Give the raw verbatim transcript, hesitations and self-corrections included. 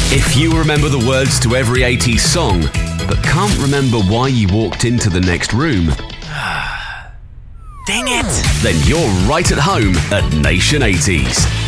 If you remember the words to every eighties song, but can't remember why you walked into the next room, Dang it! then you're right at home at Nation eighties.